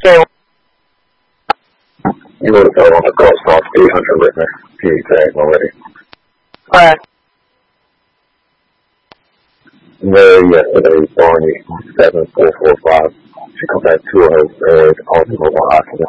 You would have on the cost off 800 written PA tag already. Alright. Mary yesterday, Barney, 7445. She come back to her, ultimate occupant.